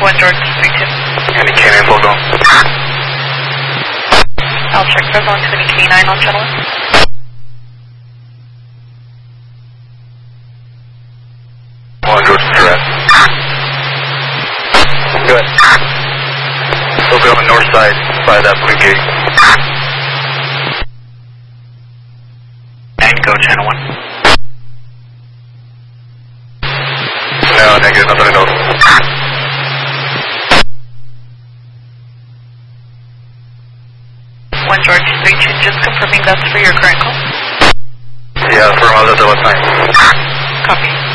One George 32. Any K9 full go. I'll check for zone 20 K9 on channel 1. One George direct. Good. Still be on the north side by that blue gate. And go channel 1. No, negative, nothing to note. One George 32, just confirming that's for your current call. Yeah, for another left time. Copy.